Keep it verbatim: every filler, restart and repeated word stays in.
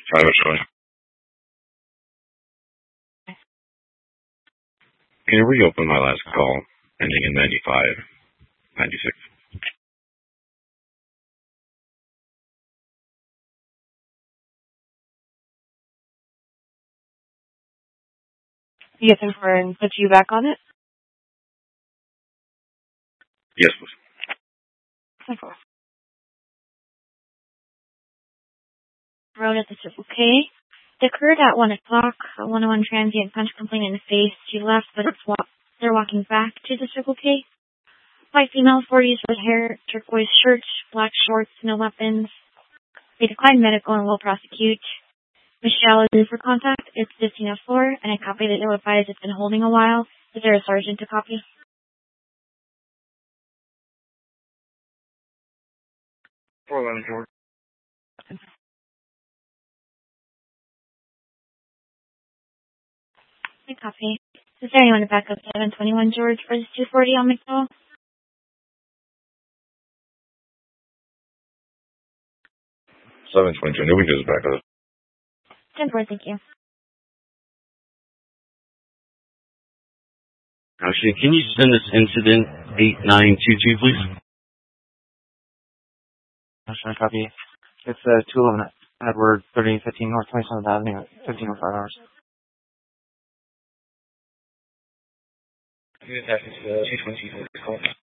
Private showing. Can you reopen my last call, ending in ninety-five ninety-six? Yes, and for put you back on it? Yes, please. Of course. Road at the Circle K. It occurred at one o'clock. A one oh one transient punch complaint in the face. She left, but it's wa- they're walking back to the Circle K. White female, forties, red hair, turquoise shirt, black shorts, no weapons. They declined medical and will prosecute. Michelle is due for contact. It's fifteen oh four, and a copy that you'll advise it's been holding a while. Is there a sergeant to copy? four eleven, George. I copy. Is there anyone to back up seven twenty-one George for this two forty on McDowell? seven twenty-two. New week is back up. ten four, thank you. Actually, can you send this incident eight nine two two, please? National copy. It's uh, two eleven Edward, thirty fifteen North twenty-seventh Avenue, fifteen oh five hours. Two twenty-four.